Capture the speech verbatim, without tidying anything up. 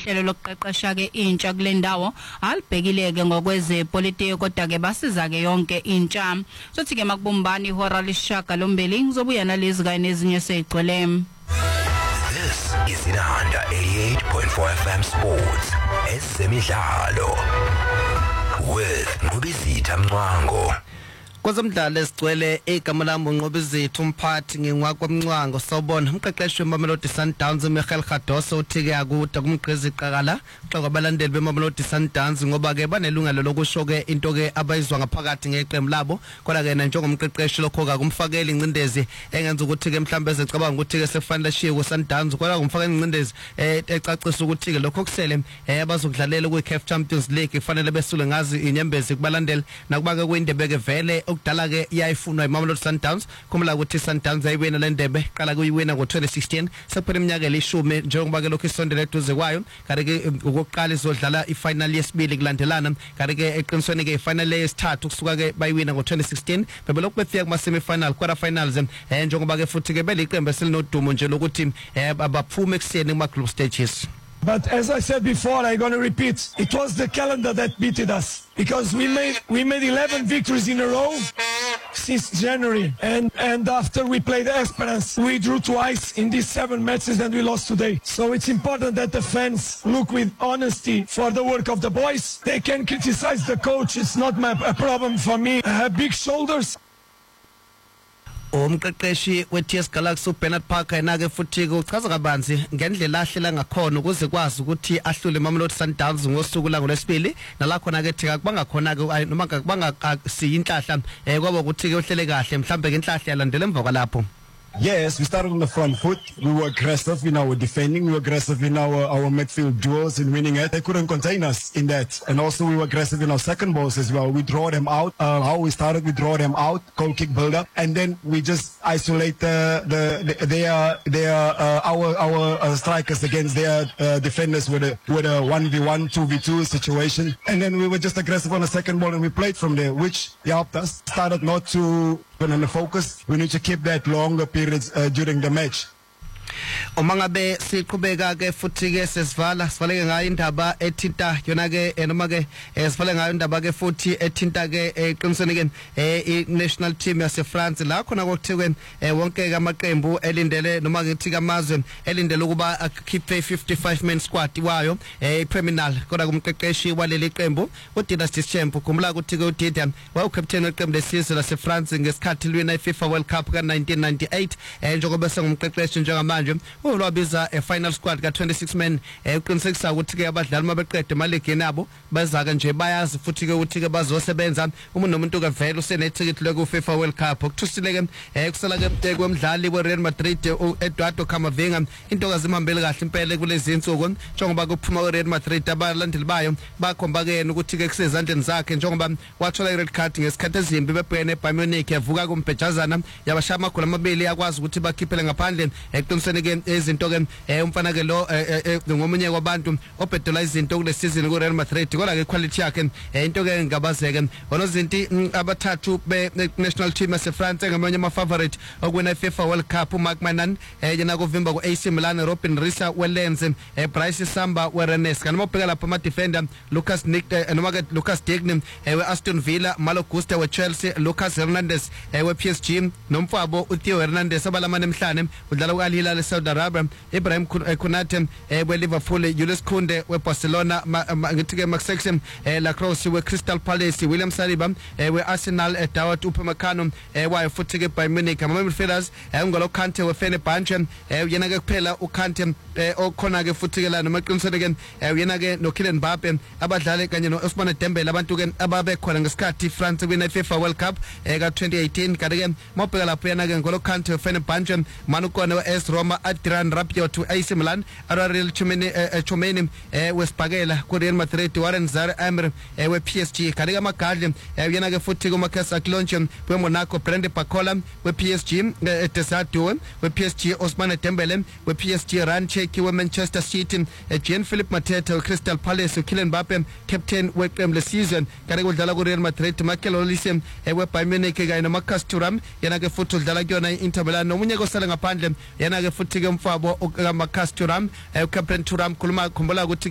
uhlelo lokuqeqesha ke intsha kule ndawo alibhekileke ngokwezepolitiki kodwa ke basiza ke yonke intsha. Sothi ke makubumbani ihora lishaka lombili ngizobuya nalezi kanye nezinye seyigcwele. This is Inanda eighty-eight point four F M Sports. Ezemidlalo with Ngubizitha Mncwango. Kwezemidlalo esigcwele igama lami uNqobizitha umphathi ngingwakwa Mncwango sawubona umqeqeshi weMamelodi Sundowns uMichael Khadoso uthike akude kumgqizi iqakala xa kwabalandeli beMamelodi Sundowns ngoba ke banelungelo lokusho ke into ke abayizwa ngaphakathi ngeqembu labo kodwa ke njengomqeqeshi lokho ka kumfakela incindezi engenza ukuthi ke mhlambe ezecabanga ukuthi ke sefanele shiye ku Sundowns kodwa kumfakela incindezi ecacisa ukuthi ke lokho kusele abazokudlalela ku C A F Champions League kufanele besule ngazi inyembezi kubalandeli nakuba ke kuyindebe ke vele ukudala ke iyayifunwa iMamelodi Sundowns kumla ukuthi Sundowns ayiwina le ndebe qala kuyiwina ngo twenty sixteen sephela iminyaka elishumi njengoba ke lokho isondele eduze kwayo kanti ke ukuqala izodlala ifinal yesibili kulandelana kanti ke eqinisweni ke ifinal yesithathu kusuka ke bayiwina ngo twenty sixteen bebelokhu befika kuma semi-final quarter finals eh njengoba ke futhi ke beliqembu esilinodumo nje lokuthi abaphume ekseni kuma group stages. But as I said before, I'm going to repeat, it was the calendar that beat us because we made we made eleven victories in a row since January, and and after we played Esperance, we drew twice in these seven matches and we lost today. So it's important that the fans look with honesty for the work of the boys. They can criticize the coach, it's not my, a problem for me. I have big shoulders. Umqeqeshi weT S Galaxy uBernard Parker enake futhi uchaza kabanzi ngendlela ahlela ngakhona ukuze kwazi ukuthi ahlule iMamelodi Sundowns ngosuku langolwesibili nalakho nake thika kubanga khona ke noma kubanga siyinhlahla eh kwaba ukuthi ke uhlele kahle mhlambe ke inhlahla yalandela emva kwalapho. Yes, we started on the front foot. We were aggressive in our defending. We were aggressive in our, our midfield duels in winning it. They couldn't contain us in that. And also we were aggressive in our second balls as well. We draw them out. Uh, how we started, we draw them out, goal kick build up. And then we just isolate the, the, the their, their, uh, our, our uh, strikers against their uh, defenders with a, with a one v one, two v two situation. And then we were just aggressive on the second ball and we played from there, which helped us. Started not to put on the focus. We need to keep that longer periods uh, during the match. Umangabe siqhubeka ke futhi ke sesivala sivaleke ngayo indaba ethinta yona ke noma ke sivale ngayo indaba ke futhi ethinta ke eqinisweni ke iNational Team yase France la khona kokuthekweni wonke ke amaqembu elindele noma ngithi kamazwe elindele ukuba akhiphe fifty-five man squad wayo ePremier kodwa kumqeqeshi waleli qembu uDynasty Champ kumla ukuthi ke uDida wa ucaptain weqembu lesizwe lase France ngesikhathi lwena iFIFA World Cup ka nineteen ninety-eight njengoba sengumqeqeshi njengamanje ulwabiza a final squad ka twenty-six men eqinisekisa ukuthi ke abadlali mabeqede emaligi nabo bazaka nje bayazi futhi ke ukuthi ke bazosebenza uma nomuntu ke vele usenethikithi leku FIFA World Cup okuthusile ke kusala ke kwemidlali weReal Madrid uEduardo Camavinga into kazimhambele kahle impela kulezi insuku njengoba kuphuma weReal Madrid abalandeli bayo bakhomba ke ukuthi ke kusezandleni zakhe njengoba wathola ired card ngesikhathi ezimbi bebhekene eBayern Munich yavuka kumbhejazana yabashaya amagoli amabili yakwazi ukuthi bakhiphele ngaphandle eqinisweni ke izinto ke umfana ke lo ngomunye kwabantu obhedola izinto kule season ku Real Madrid kodwa ke quality yakhe into ke ngabazeke onozinti abathathu be national team yase France ngamanye ama favorite okwena FIFA World Cup uMark Manan yena kuvimba ku A C Milan Robin Risa weLens Bryce Samba weRennes kanoma ubheka lapha ama defender Lucas Nick noma ke Lucas Digne we Aston Villa Malo Gusta we Chelsea Lucas Hernandez we P S G nomfabo uTheo Hernandez abalamane emhlane udlala ku Al Hilal Saudi Arabia Ibrahim Konate we Liverpool Julius Kunde we Barcelona ngithi ke Max Sexton Lacrosse we Crystal Palace William Saliba we Arsenal Dawit Upamecano waye futhi ke Bayern Munich ama midfielders ngolo Kante we Fenerbahce yena ke kuphela uKante okhona ke futhi ke la nomaqiniso ke yena ke no Kylian Mbappe abadlali kanye no Ousmane Dembele abantu ke ababe khona ngesikhathi France win FIFA World Cup ka twenty eighteen kanti ke mobheka lapho yena ke ngolo Kante we Fenerbahce manu kona we AS Roma Adrian Rabiot to A C Milan Ariel Chouameni we Spaghetti ku Real Madrid Warren Zaire-Emery we P S G kanti ke amagadli yena ke futhi ku Marcus Alonso we Monaco Brand Pacola we P S G Tesado we P S G Ousmane Dembele we P S G Ranchek we Manchester City Jean-Philippe Mateta we Crystal Palace we Kylian Mbappe captain we qembu lesizwe kanti udlala ku Real Madrid Michael Olise we Bayern Munich kanye no Marcus Thuram yena ke futhi udlala kuyona iInter Milan nomunye kosala ngaphandle yena ke futhi ke umfabo uMarcus Thuram captain Thuram khuluma khumbula ukuthi